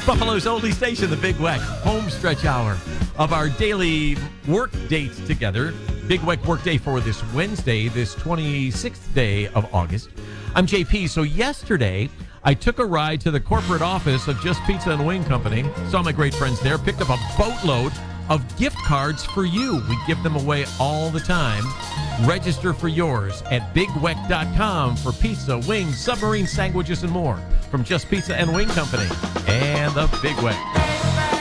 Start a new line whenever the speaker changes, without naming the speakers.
Buffalo's oldie station, the Big Weck, home stretch hour of our daily work date together. Big Weck work day for this Wednesday, this 26th day of August. I'm JP. So yesterday, I took a ride to the corporate office of Just Pizza and Wing Company. Saw my great friends there. Picked up a boatload of gift cards for you. We give them away all the time. Register for yours at bigweck.com for pizza, wings, submarine sandwiches, and more from Just Pizza and Wing Company and the Big Weck.